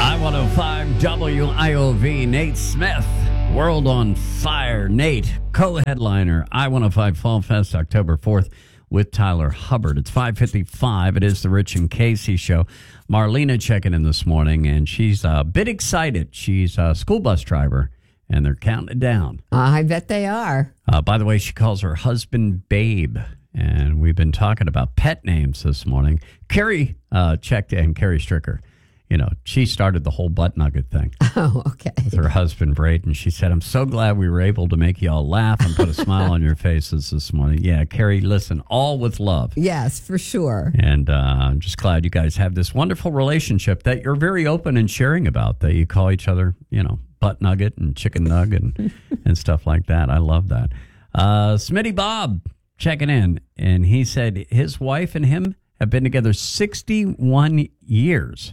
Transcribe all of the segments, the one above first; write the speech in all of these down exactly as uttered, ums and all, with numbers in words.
I one oh five W I O V, Nate Smith, World on Fire. Nate, co-headliner, I one oh five Fall Fest, October fourth, with Tyler Hubbard. It's five fifty-five. It is the Rich and Casey Show. Marlena checking in this morning, and she's a bit excited. She's a school bus driver, and they're counting it down. I bet they are. Uh, by the way, she calls her husband Babe, and we've been talking about pet names this morning. Carrie uh, checked in, Carrie Stricker. You know, she started the whole butt nugget thing. Oh, okay. With her husband, Braden. She said, I'm so glad we were able to make you all laugh and put a smile on your faces this morning. Yeah, Carrie, listen, all with love. Yes, for sure. And uh, I'm just glad you guys have this wonderful relationship that you're very open and sharing about, that you call each other, you know, butt nugget and chicken nug and, and stuff like that. I love that. Uh, Smitty Bob checking in, and he said his wife and him have been together sixty-one years.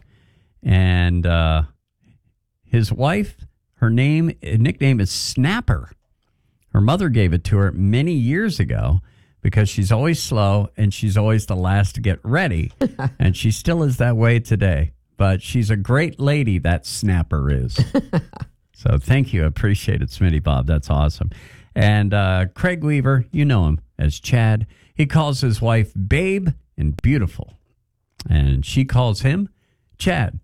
And uh, his wife, her name, nickname is Snapper. Her mother gave it to her many years ago because she's always slow and she's always the last to get ready. And she still is that way today. But she's a great lady, that Snapper is. So thank you. I appreciate it, Smitty Bob. That's awesome. And uh, Craig Weaver, you know him as Chad. He calls his wife Babe and Beautiful. And she calls him Chad.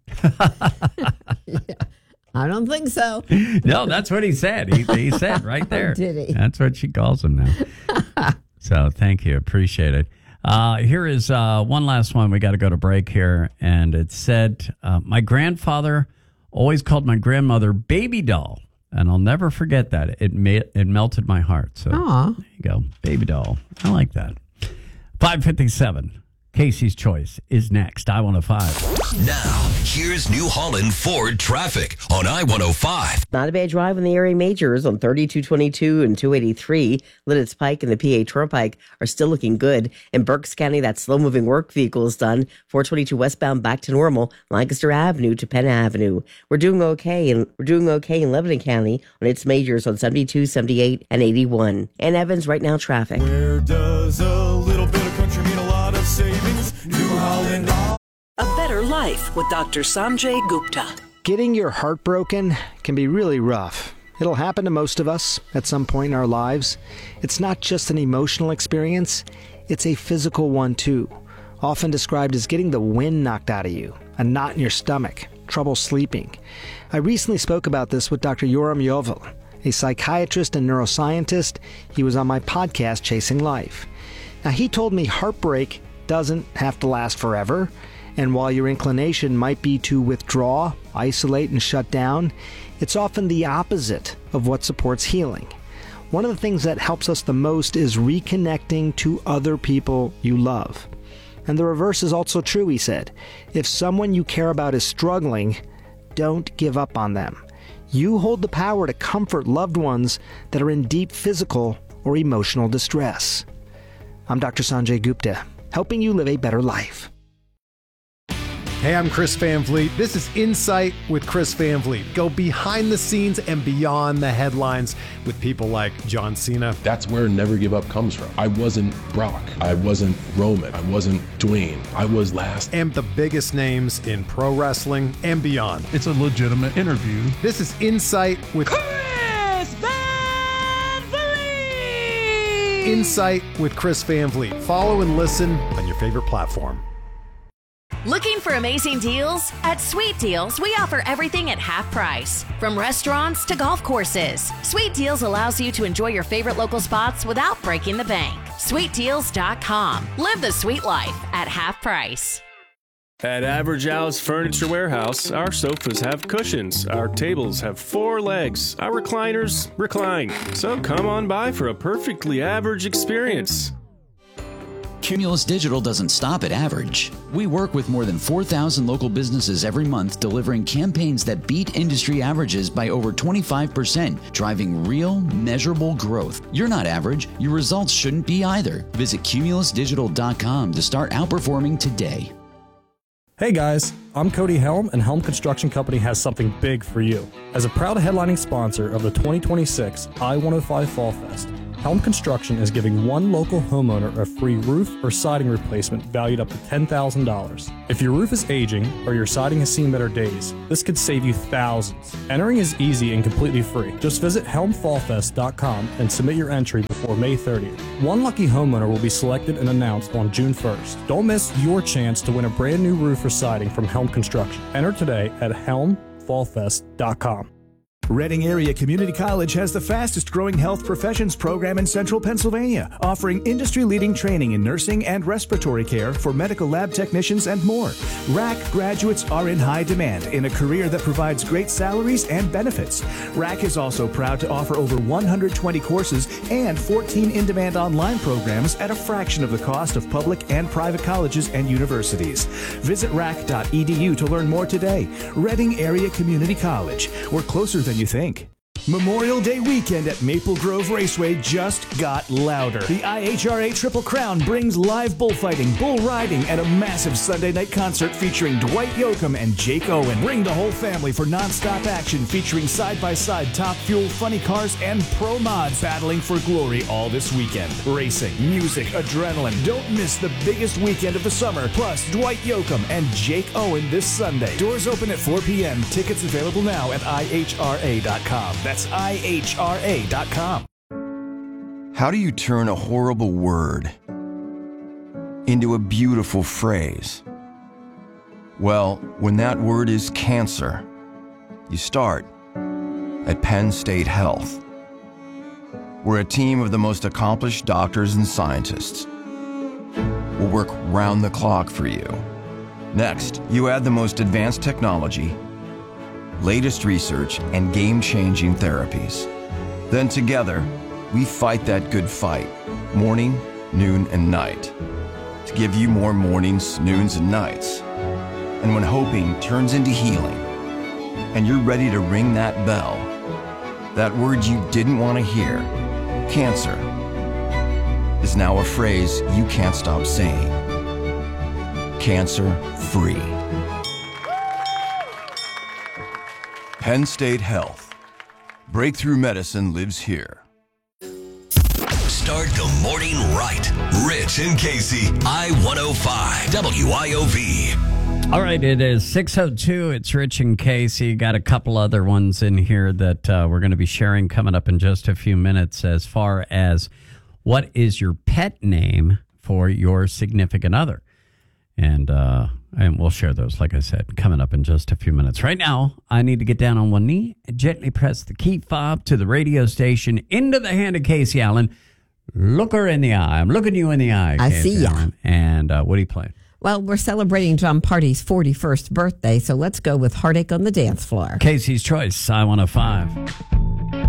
Yeah, I don't think so. No, that's what he said. He, he said right there. Did he? That's what she calls him now. So thank you. Appreciate it. Uh, here is uh, one last one. We got to go to break here. And it said, uh, my grandfather always called my grandmother Baby Doll. And I'll never forget that. It made, it melted my heart. So Aww. There you go. Baby Doll. I like that. five fifty-seven. Casey's Choice is next. I one oh five. Now, here's New Holland Ford traffic on I one oh five. Not a bad drive in the area majors on thirty-two twenty-two and two eighty-three. Lidditz Pike and the P A Turnpike are still looking good. In Berks County, that slow-moving work vehicle is done. four twenty-two westbound back to normal, Lancaster Avenue to Penn Avenue. We're doing okay, and we're doing okay in Lebanon County on its majors on seventy-two, seventy-eight, and eighty-one. And Evans, right now, traffic. Where does a little bit of country mean a lot of savings? New Holland. A better life with Doctor Sanjay Gupta. Getting your heart broken can be really rough. It'll happen to most of us at some point in our lives. It's not just an emotional experience, it's a physical one too. Often described as getting the wind knocked out of you, a knot in your stomach, trouble sleeping. I recently spoke about this with Doctor Yoram Yovel, a psychiatrist and neuroscientist. He was on my podcast, Chasing Life. Now, he told me heartbreak doesn't have to last forever, and while your inclination might be to withdraw, isolate, and shut down, it's often the opposite of what supports healing. One of the things that helps us the most is reconnecting to other people you love. And the reverse is also true, he said. If someone you care about is struggling, don't give up on them. You hold the power to comfort loved ones that are in deep physical or emotional distress. I'm Doctor Sanjay Gupta, helping you live a better life. Hey, I'm Chris Van Vliet. This is Insight with Chris Van Vliet. Go behind the scenes and beyond the headlines with people like John Cena. That's where Never Give Up comes from. I wasn't Brock. I wasn't Roman. I wasn't Dwayne. I was last. And the biggest names in pro wrestling and beyond. It's a legitimate interview. This is Insight with Chris Van Vliet. Insight with Chris Van Vliet. Follow and listen on your favorite platform. Looking for amazing deals? At Sweet Deals, we offer everything at half price. From restaurants to golf courses, Sweet Deals allows you to enjoy your favorite local spots without breaking the bank. sweet deals dot com. Live the sweet life at half price. At Average House Furniture Warehouse, our sofas have cushions, our tables have four legs, our recliners recline. So come on by for a perfectly average experience. Cumulus Digital doesn't stop at average. We work with more than four thousand local businesses every month, delivering campaigns that beat industry averages by over twenty-five percent, driving real, measurable growth. You're not average. Your results shouldn't be either. Visit cumulus digital dot com to start outperforming today. Hey guys, I'm Cody Helm, and Helm Construction Company has something big for you. As a proud headlining sponsor of the twenty twenty-six I one oh five Fall Fest, Helm Construction is giving one local homeowner a free roof or siding replacement valued up to ten thousand dollars. If your roof is aging or your siding has seen better days, this could save you thousands. Entering is easy and completely free. Just visit helm fall fest dot com and submit your entry before May thirtieth. One lucky homeowner will be selected and announced on June first. Don't miss your chance to win a brand new roof or siding from Helm Construction. Enter today at helm fall fest dot com. Reading Area Community College has the fastest growing health professions program in central Pennsylvania, offering industry-leading training in nursing and respiratory care for medical lab technicians and more. R A C graduates are in high demand in a career that provides great salaries and benefits. R A C is also proud to offer over one hundred twenty courses and fourteen in-demand online programs at a fraction of the cost of public and private colleges and universities. Visit rac dot e d u to learn more today. Reading Area Community College. We're closer than you think. Memorial Day weekend at Maple Grove Raceway just got louder. The I H R A Triple Crown brings live bullfighting, bull riding, and a massive Sunday night concert featuring Dwight Yoakam and Jake Owen. Bring the whole family for nonstop action featuring side-by-side Top Fuel, funny cars, and pro mods battling for glory all this weekend. Racing, music, adrenaline. Don't miss the biggest weekend of the summer. Plus, Dwight Yoakam and Jake Owen this Sunday. Doors open at four p.m. Tickets available now at I H R A dot com. That's I H R A dot com. How do you turn a horrible word into a beautiful phrase? Well, when that word is cancer, you start at Penn State Health. We're a team of the most accomplished doctors and scientists. We'll work round the clock for you. Next, you add the most advanced technology, latest research, and game-changing therapies. Then together, we fight that good fight, morning, noon, and night, to give you more mornings, noons, and nights. And when hoping turns into healing, and you're ready to ring that bell, that word you didn't want to hear, cancer, is now a phrase you can't stop saying. Cancer-free. Penn State Health. Breakthrough medicine lives here. Start the morning right. Rich and Casey, I one oh five, W I O V. All right, it is six oh two. It's Rich and Casey. Got a couple other ones in here that uh, we're going to be sharing coming up in just a few minutes as far as what is your pet name for your significant other. And uh, and we'll share those, like I said, coming up in just a few minutes. Right now, I need to get down on one knee and gently press the key fob to the radio station into the hand of Casey Allen. Look her in the eye. I'm looking you in the eye, I Casey see ya. Allen. And uh, what are you playing? Well, we're celebrating John Party's forty-first birthday, so let's go with Heartache on the Dance Floor. Casey's Choice, I one oh five.